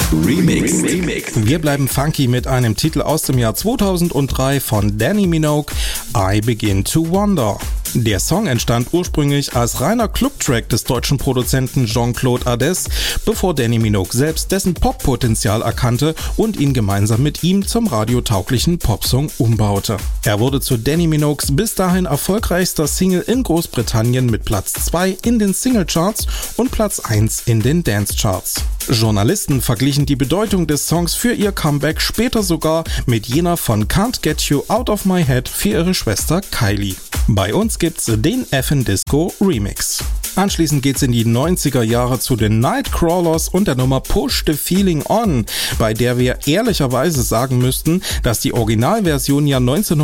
Remix. Wir bleiben funky mit einem Titel aus dem Jahr 2003 von Danny Minogue, I Begin to Wonder. Der Song entstand ursprünglich als reiner Clubtrack des deutschen Produzenten Jean-Claude Ades, bevor Danny Minogue selbst dessen Poppotenzial erkannte und ihn gemeinsam mit ihm zum radiotauglichen Popsong umbaute. Er wurde zu Danny Minogues bis dahin erfolgreichster Single in Großbritannien mit Platz 2 in den Singlecharts und Platz 1 in den Dancecharts. Journalisten verglichen die Bedeutung des Songs für ihr Comeback später sogar mit jener von Can't Get You Out of My Head für ihre Schwester Kylie. Bei uns gibt's den F-in Disco Remix. Anschließend geht's in die 90er Jahre zu den Nightcrawlers und der Nummer Push the Feeling On, bei der wir ehrlicherweise sagen müssten, dass die Originalversion ja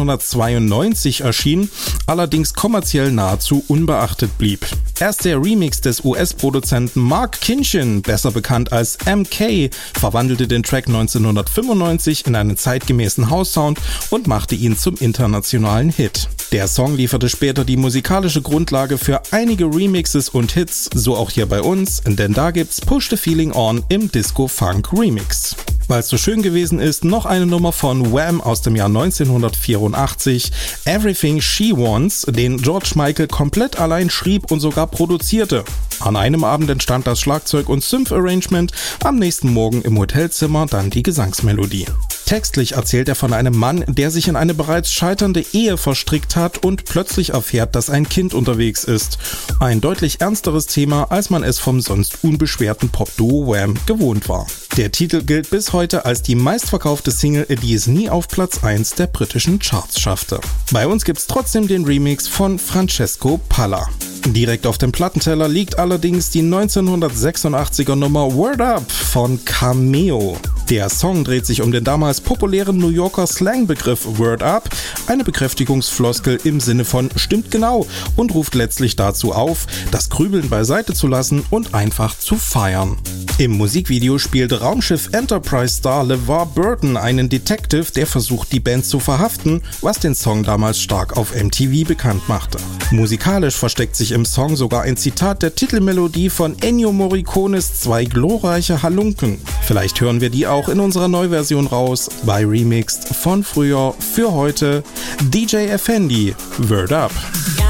1992 erschien, allerdings kommerziell nahezu unbeachtet blieb. Erst der Remix des US-Produzenten Mark Kinchin, besser bekannt als MK, verwandelte den Track 1995 in einen zeitgemäßen House-Sound und machte ihn zum internationalen Hit. Der Song lieferte später die musikalische Grundlage für einige Remixes und Hits, so auch hier bei uns, denn da gibt's Push the Feeling On im Disco-Funk-Remix. Weil es so schön gewesen ist, noch eine Nummer von Wham aus dem Jahr 1984, Everything She Wants, den George Michael komplett allein schrieb und sogar produzierte. An einem Abend entstand das Schlagzeug- und Synth-Arrangement, am nächsten Morgen im Hotelzimmer dann die Gesangsmelodie. Textlich erzählt er von einem Mann, der sich in eine bereits scheiternde Ehe verstrickt hat und plötzlich erfährt, dass ein Kind unterwegs ist. Ein deutlich ernsteres Thema, als man es vom sonst unbeschwerten Popduo Wham gewohnt war. Der Titel gilt bis heute als die meistverkaufte Single, die es nie auf Platz 1 der britischen Charts schaffte. Bei uns gibt's trotzdem den Remix von Francesco Palla. Direkt auf dem Plattenteller liegt allerdings die 1986er Nummer Word Up von Cameo. Der Song dreht sich um den damals populären New Yorker Slangbegriff Word Up, eine Bekräftigungsfloskel im Sinne von stimmt genau und ruft letztlich dazu auf, das Grübeln beiseite zu lassen und einfach zu feiern. Im Musikvideo spielt Raumschiff Enterprise-Star LeVar Burton einen Detective, der versucht, die Band zu verhaften, was den Song damals stark auf MTV bekannt machte. Musikalisch versteckt sich im Song sogar ein Zitat der Titelmelodie von Ennio Morricones Zwei glorreiche Halunken. Vielleicht hören wir die auch in unserer Neuversion raus, bei Remixed von früher für heute DJ Effendi, Word Up.